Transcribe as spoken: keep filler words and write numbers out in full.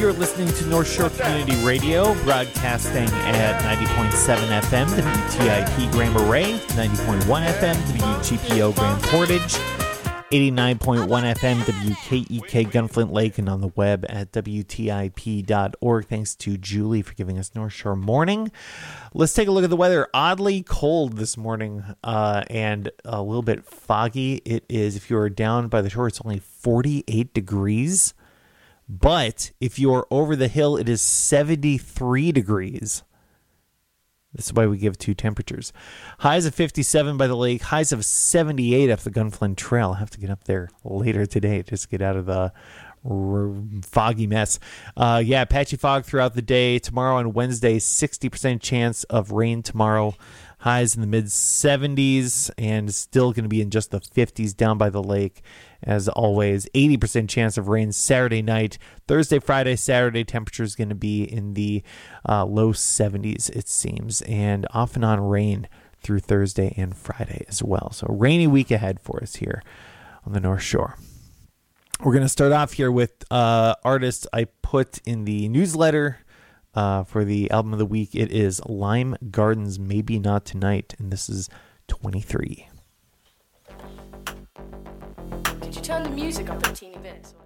You're listening to North Shore Community Radio, broadcasting at ninety point seven F M, W T I P Grand Marais, ninety point one F M, W G P O Grand Portage, eighty-nine point one F M, W K E K Gunflint Lake, and on the web at W T I P dot org. Thanks to Julie for giving us North Shore Morning. Let's take a look at the weather. Oddly cold this morning uh, and a little bit foggy. It is, if you are down by the shore, it's only forty-eight degrees. But if you're over the hill, it is seventy-three degrees. This is why we give two temperatures. Highs of fifty-seven by the lake. Highs of seventy-eight up the Gunflint Trail. I'll have to get up there later today just to get out of the r- foggy mess. Uh, yeah, patchy fog throughout the day. Tomorrow on Wednesday, sixty percent chance of rain tomorrow. Highs in the mid seventies and still going to be in just the fifties down by the lake. As always, eighty percent chance of rain Saturday night. Thursday, Friday, Saturday, temperature is going to be in the uh, low seventies, it seems. And off and on rain through Thursday and Friday as well. So rainy week ahead for us here on the North Shore. We're going to start off here with uh, artists I put in the newsletter uh, for the album of the week. It is Lime Gardens, Maybe Not Tonight. And this is twenty-three. Could you turn the music up a teeny bit?